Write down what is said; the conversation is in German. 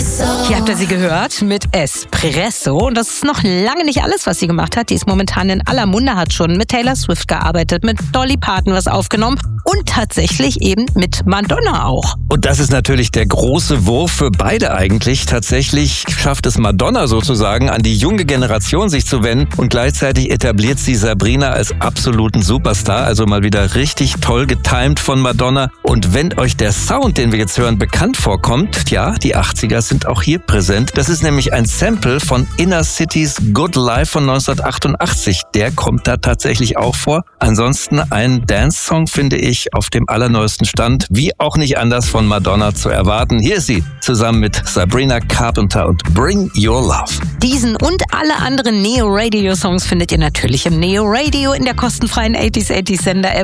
Hier habt ihr sie gehört mit Espresso. Und das ist noch lange nicht alles, was sie gemacht hat. Die ist momentan in aller Munde, hat schon mit Taylor Swift gearbeitet, mit Dolly Parton was aufgenommen und tatsächlich eben mit Madonna auch. Und das ist natürlich der große Wurf für beide eigentlich. Tatsächlich schafft es Madonna sozusagen, an die junge Generation sich zu wenden und gleichzeitig etabliert sie Sabrina als absoluten Superstar. Also mal wieder richtig toll getimed von Madonna. Und wenn euch der Sound, den wir jetzt hören, bekannt vorkommt, ja, die 80er sind auch hier präsent. Das ist nämlich ein Sample von Inner City's Good Life von 1988. Der kommt da tatsächlich auch vor. Ansonsten ein Dance-Song, finde ich, auf dem allerneuesten Stand, wie auch nicht anders von Madonna zu erwarten. Hier ist sie, zusammen mit Sabrina Carpenter und Bring Your Love. Diesen und alle anderen Neo Radio Songs findet ihr natürlich im Neo Radio in der kostenfreien 80s Sender App.